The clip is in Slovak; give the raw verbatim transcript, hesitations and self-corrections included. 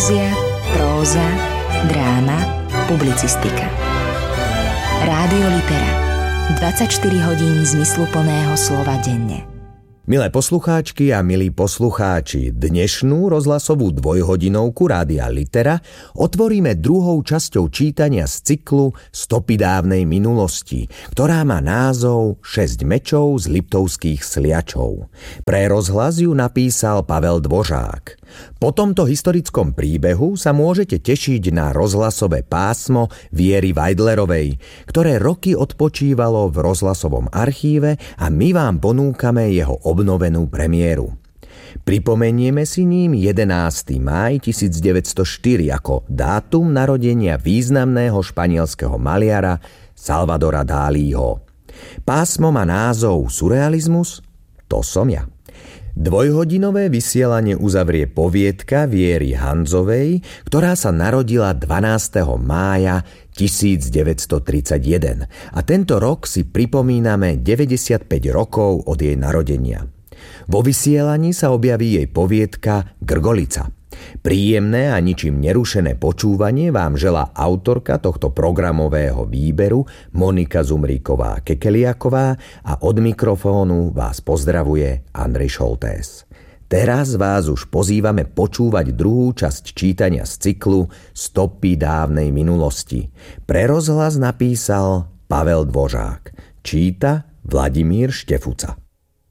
Poézia, próza, dráma, publicistika. Rádio Litera. dvadsaťštyri hodín zmysluplného slova denne. Milé poslucháčky a milí poslucháči, dnešnú rozhlasovú dvojhodinovku Rádia Litera otvoríme druhou časťou čítania z cyklu Stopy dávnej minulosti, ktorá má názov Šesť mečov z liptovských sliačov. Pre rozhlas ju napísal Pavel Dvořák. Po tomto historickom príbehu sa môžete tešiť na rozhlasové pásmo Viery Vajdlerovej, ktoré roky odpočívalo v rozhlasovom archíve a my vám ponúkame jeho obnovenú premiéru. Pripomenieme si ním jedenásteho mája tisícdeväťstoštyri ako dátum narodenia významného španielského maliara Salvadora Dalího. Pásmo má názov Surrealizmus? To som ja. Dvojhodinové vysielanie uzavrie poviedka Viery Hanzovej, ktorá sa narodila dvanásteho mája tisícdeväťstotridsaťjeden a tento rok si pripomíname deväťdesiatpäť rokov od jej narodenia. Vo vysielaní sa objaví jej poviedka Grgolica. Príjemné a ničím nerušené počúvanie vám želá autorka tohto programového výberu Monika Zumríková-Kekeliaková a od mikrofónu vás pozdravuje Andrej Šoltés. Teraz vás už pozývame počúvať druhú časť čítania z cyklu Stopy dávnej minulosti. Pre rozhlas napísal Pavel Dvořák. Číta Vladimír Štefuca.